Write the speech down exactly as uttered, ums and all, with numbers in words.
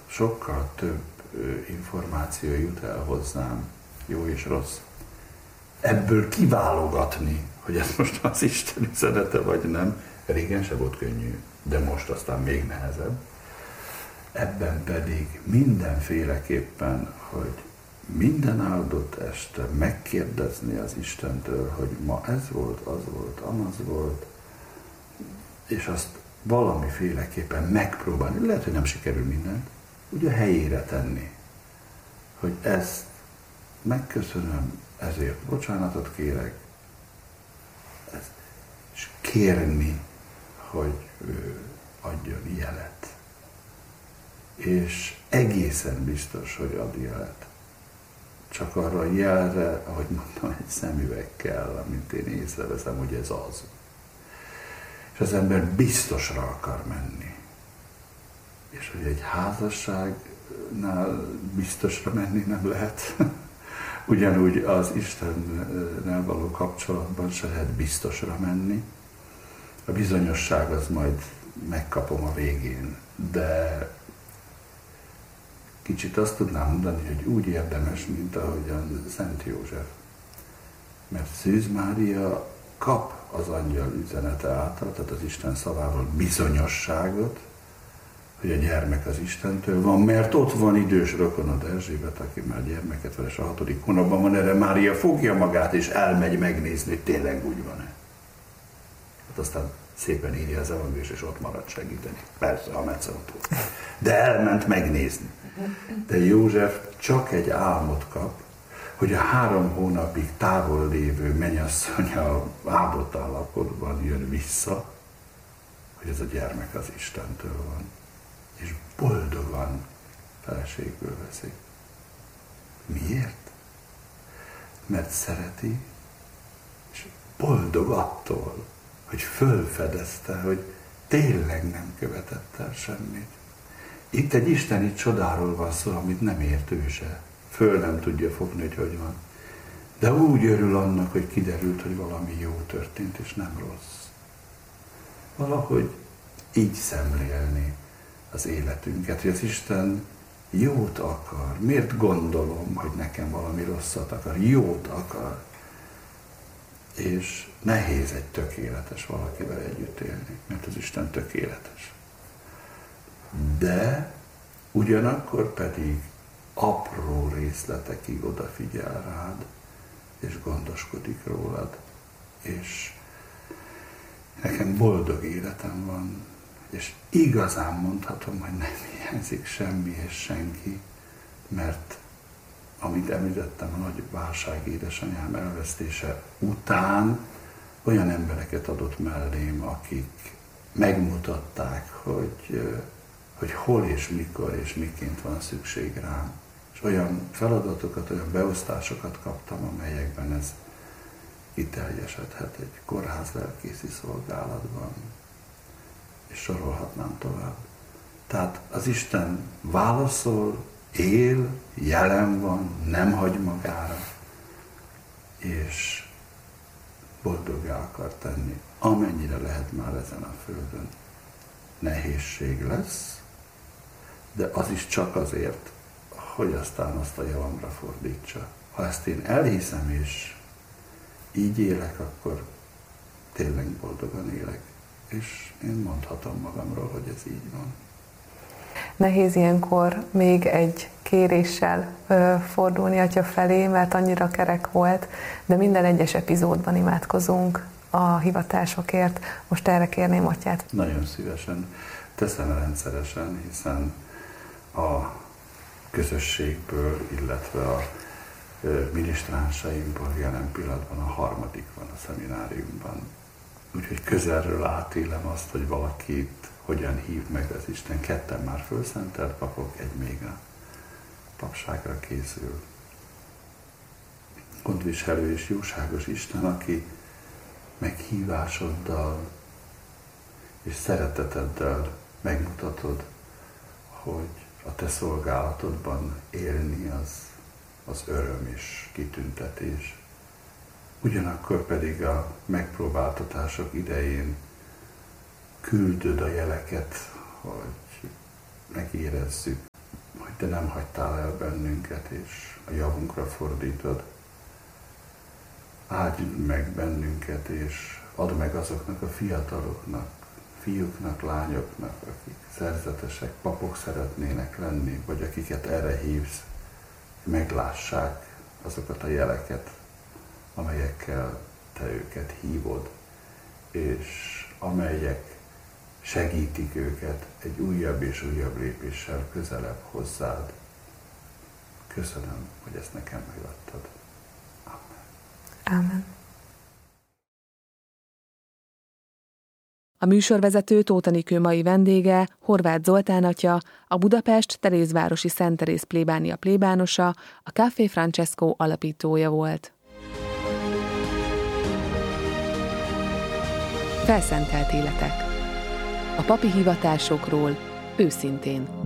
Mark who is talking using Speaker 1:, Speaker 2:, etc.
Speaker 1: sokkal több információ jut el hozzám, jó és rossz. Ebből kiválogatni, hogy ez most az Isten üzenete vagy nem, régen se volt könnyű, de most aztán még nehezebb. Ebben pedig mindenféleképpen, hogy minden áldott este megkérdezni az Istentől, hogy ma ez volt, az volt, amaz volt, és azt valamiféleképpen megpróbálni, lehet, hogy nem sikerül mindent, úgy a helyére tenni, hogy ezt megköszönöm, ezért bocsánatot kérek, ezt, és kérni, hogy ő adjon jelet. És egészen biztos, hogy ad jelet. Csak arra a jelre, ahogy mondtam, egy szemüveg kell, amit én észreveszem, hogy ez az. És az ember biztosra akar menni. És hogy egy házasságnál biztosra menni nem lehet. Ugyanúgy az Istennel való kapcsolatban se lehet biztosra menni. A bizonyosság az majd megkapom a végén, de kicsit azt tudnám mondani, hogy úgy érdemes, mint ahogyan Szent József. Mert Szűz Mária kap az angyal üzenete által, tehát az Isten szavával bizonyosságot, hogy a gyermek az Istentől van, mert ott van idős rokonod Erzsébet, aki már gyermeket van, és a hatodik hónapban van, erre Mária fogja magát, és elmegy megnézni, hogy tényleg úgy van-e. Hát aztán szépen írja az evangélium, és ott marad segíteni. Persze, a metsze ott volt. De elment megnézni. De József csak egy álmot kap, hogy a három hónapig távol lévő mennyasszonya áldott állapotban jön vissza, hogy ez a gyermek az Istentől van. És boldogan feleségből veszi. Miért? Mert szereti, és boldog attól, hogy fölfedezte, hogy tényleg nem követett el semmit. Itt egy isteni csodáról van szó, amit nem ért ő se. Föl nem tudja fogni, hogy hogy van. De úgy örül annak, hogy kiderült, hogy valami jó történt, és nem rossz. Valahogy így szemlélni az életünket, hogy az Isten jót akar. Miért gondolom, hogy nekem valami rosszat akar? Jót akar. És nehéz egy tökéletes valakivel együtt élni, mert az Isten tökéletes. De ugyanakkor pedig apró részletekig odafigyel rád, és gondoskodik rólad. És nekem boldog életem van, és igazán mondhatom, hogy nem hiányzik semmi és senki, mert amit említettem, a nagy válság édesanyám elvesztése után olyan embereket adott mellém, akik megmutatták, hogy, hogy hol és mikor és miként van szükség rám. És olyan feladatokat, olyan beosztásokat kaptam, amelyekben ez kiteljesedhet egy kórház lelkészi szolgálatban, és sorolhatnám tovább. Tehát az Isten válaszol, él, jelen van, nem hagy magára, és boldoggá akar tenni, amennyire lehet már ezen a földön. Nehézség lesz, de az is csak azért, hogy aztán azt a javamra fordítsa. Ha ezt én elhiszem, és így élek, akkor tényleg boldogan élek. És én mondhatom magamról, hogy ez így van.
Speaker 2: Nehéz ilyenkor még egy kéréssel ö, fordulni Atya felé, mert annyira kerek volt, de minden egyes epizódban imádkozunk a hivatásokért. Most erre kérném Atyát.
Speaker 1: Nagyon szívesen. Teszem rendszeresen, hiszen a közösségből, illetve a minisztránsaimból jelen pillanatban a harmadik van a szemináriumban. Úgyhogy közelről átélem azt, hogy valakit hogyan hív meg az Isten. Ketten már fölszentelt papok, egy még a papságra készül. Gondviselő és jóságos Isten, aki meghívásoddal és szereteteddel megmutatod, hogy a te szolgálatodban élni az, az öröm és kitüntetés. Ugyanakkor pedig a megpróbáltatások idején küldöd a jeleket, hogy megérezzük, Te nem hagytál el bennünket, és a javunkra fordítod. Áldj meg bennünket, és add meg azoknak a fiataloknak, fiúknak, lányoknak, akik szerzetesek, papok szeretnének lenni, vagy akiket erre hívsz, meglássák azokat a jeleket, amelyekkel te őket hívod, és amelyek segítik őket egy újabb és újabb lépéssel közelebb hozzád. Köszönöm, hogy ezt nekem megadtad. Amen.
Speaker 2: Amen.
Speaker 3: A műsorvezető Tóth Anikő mai vendége Horváth Zoltán atya, a Budapest Terézvárosi Szent Teréz plébánia plébánosa, a Café Francesco alapítója volt. Felszentelt életek. A papi hivatásokról őszintén.